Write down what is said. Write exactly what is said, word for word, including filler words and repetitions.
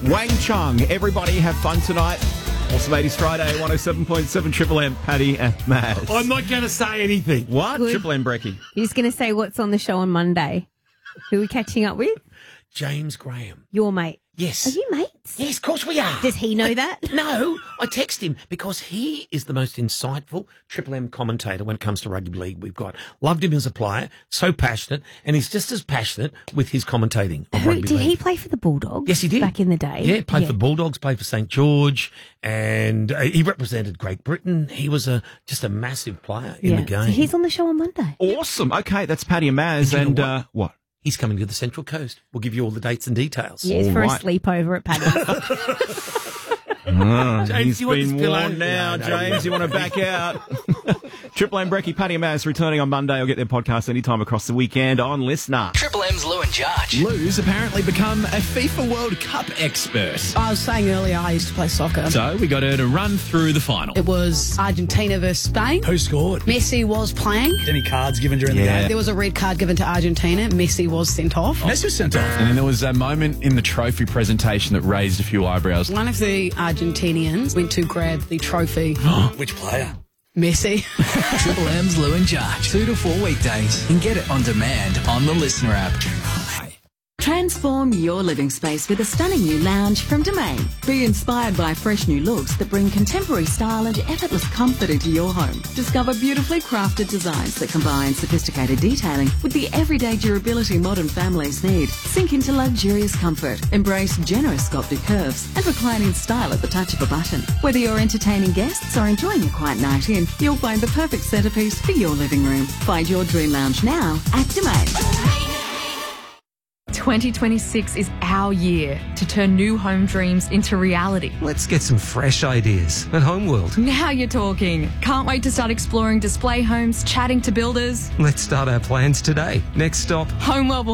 Wang Chung. Everybody have fun tonight. Awesome eighties Friday, one oh seven point seven Triple M, Paddy and Maz. I'm not going to say anything. What? Good. Triple M Brecky. You're just going to say what's on the show on Monday. Who are we catching up with? James Graham. Your mate. Yes. Are you mates? Yes, of course we are. Does he know that? No, I text him because he is the most insightful Triple M commentator when it comes to rugby league we've got. Loved him as a player, so passionate, and he's just as passionate with his commentating of Who, rugby did league. he play for the Bulldogs? Yes, he did. Back in the day. Yeah, played for the Bulldogs, played for Saint George, and uh, he represented Great Britain. He was a just a massive player in Yeah. the game. So he's on the show on Monday. Awesome. Okay, that's Paddy and Maz. And And, you know what? uh, what? He's coming to the Central Coast. We'll give you all the dates and details. Yes, All for right. a sleepover at Paddy's. Uh, James, he's you want been this pillow? warned now, No, no, James. You want to back out? Triple M Brecky, Paddy and Maz returning on Monday. I'll get their podcast anytime across the weekend on Listener. Triple M's Lou and Judge. Lou's apparently become a FIFA World Cup expert. I was saying earlier I used to play soccer. So we got her to run through the final. It was Argentina versus Spain. Who scored? Messi was playing. Any cards given during the Yeah. game? There was a red card given to Argentina. Messi was sent off. Messi was sent off. And then there was a moment in the trophy presentation that raised a few eyebrows. One of the Argentinians went to grab the trophy. Which player? Messi. Triple M's Lou and Judge. Two to four weekdays. And get it on demand on the Listener app. Transform your living space with a stunning new lounge from Domain. Be inspired by fresh new looks that bring contemporary style and effortless comfort into your home. Discover beautifully crafted designs that combine sophisticated detailing with the everyday durability modern families need. Sink into luxurious comfort. Embrace generous sculpted curves and reclining style at the touch of a button. Whether you're entertaining guests or enjoying a quiet night in, you'll find the perfect centerpiece for your living room. Find your dream lounge now at Domain. twenty twenty-six is our year to turn new home dreams into reality. Let's get some fresh ideas at Homeworld. Now you're talking. Can't wait to start exploring display homes, chatting to builders. Let's start our plans today. Next stop, Homeworld will